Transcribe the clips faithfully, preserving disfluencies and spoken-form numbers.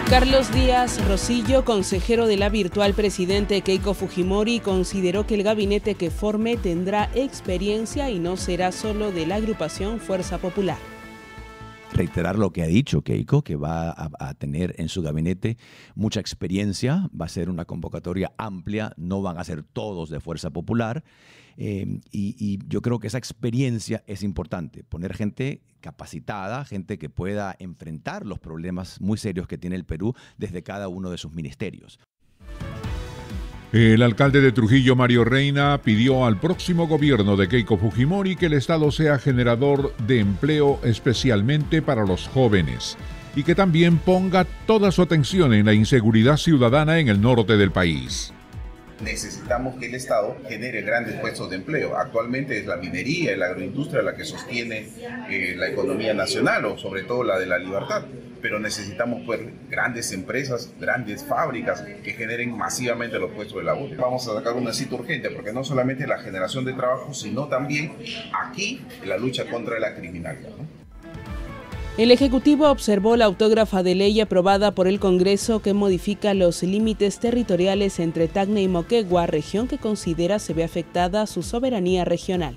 Carlos Díaz Rosillo, consejero de la virtual presidente Keiko Fujimori, consideró que el gabinete que forme tendrá experiencia y no será solo de la agrupación Fuerza Popular. Reiterar lo que ha dicho Keiko, que va a, a tener en su gabinete mucha experiencia, va a ser una convocatoria amplia, no van a ser todos de Fuerza Popular, eh, y, y yo creo que esa experiencia es importante, poner gente capacitada, gente que pueda enfrentar los problemas muy serios que tiene el Perú desde cada uno de sus ministerios. El alcalde de Trujillo, Mario Reina, pidió al próximo gobierno de Keiko Fujimori que el Estado sea generador de empleo especialmente para los jóvenes y que también ponga toda su atención en la inseguridad ciudadana en el norte del país. Necesitamos que el Estado genere grandes puestos de empleo. Actualmente es la minería y la agroindustria la que sostiene eh, la economía nacional, o sobre todo la de la libertad. Pero necesitamos pues, grandes empresas, grandes fábricas que generen masivamente los puestos de labor. Vamos a sacar una cita urgente, porque no solamente la generación de trabajo, sino también aquí la lucha contra la criminalidad, ¿no? El Ejecutivo observó la autógrafa de ley aprobada por el Congreso que modifica los límites territoriales entre Tacna y Moquegua, región que considera se ve afectada su soberanía regional.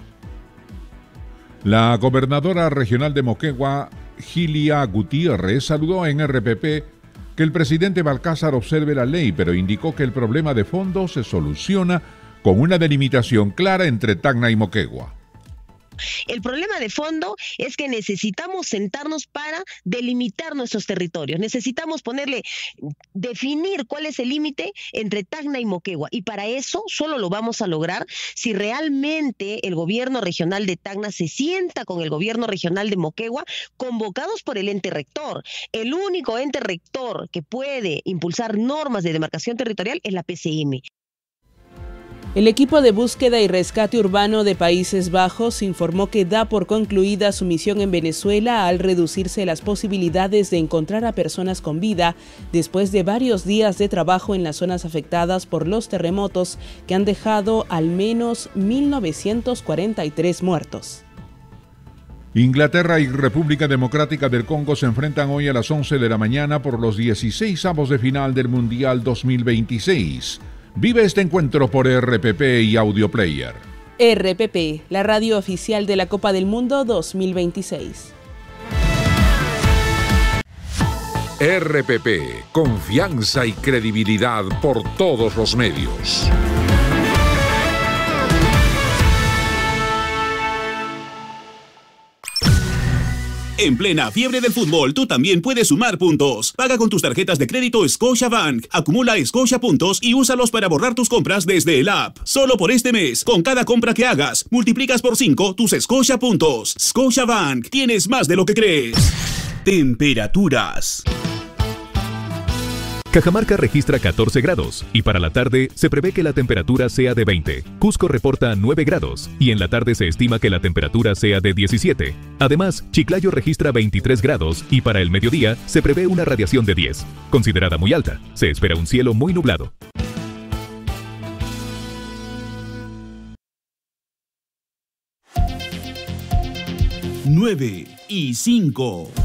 La gobernadora regional de Moquegua, Gilia Gutiérrez, saludó en R P P que el presidente Balcázar observe la ley, pero indicó que el problema de fondo se soluciona con una delimitación clara entre Tacna y Moquegua. El problema de fondo es que necesitamos sentarnos para delimitar nuestros territorios. Necesitamos ponerle, definir cuál es el límite entre Tacna y Moquegua. Y para eso solo lo vamos a lograr si realmente el gobierno regional de Tacna se sienta con el gobierno regional de Moquegua, convocados por el ente rector. El único ente rector que puede impulsar normas de demarcación territorial es la P C M. El equipo de búsqueda y rescate urbano de Países Bajos informó que da por concluida su misión en Venezuela al reducirse las posibilidades de encontrar a personas con vida después de varios días de trabajo en las zonas afectadas por los terremotos que han dejado al menos mil novecientos cuarenta y tres muertos. Inglaterra y República Democrática del Congo se enfrentan hoy a las once de la mañana por los dieciseisavos de final del Mundial dos mil veintiséis. Vive este encuentro por R P P y Audio Player. R P P, la radio oficial de la Copa del Mundo dos mil veintiséis. R P P, confianza y credibilidad por todos los medios. En plena fiebre del fútbol, tú también puedes sumar puntos. Paga con tus tarjetas de crédito Scotiabank. Acumula Scotia puntos y úsalos para borrar tus compras desde el app. Solo por este mes, con cada compra que hagas, multiplicas por cinco tus Scotia puntos. Scotiabank, tienes más de lo que crees. Temperaturas. Cajamarca registra catorce grados y para la tarde se prevé que la temperatura sea de veinte. Cusco reporta nueve grados y en la tarde se estima que la temperatura sea de diecisiete. Además, Chiclayo registra veintitrés grados y para el mediodía se prevé una radiación de diez, considerada muy alta. Se espera un cielo muy nublado. nueve y cinco.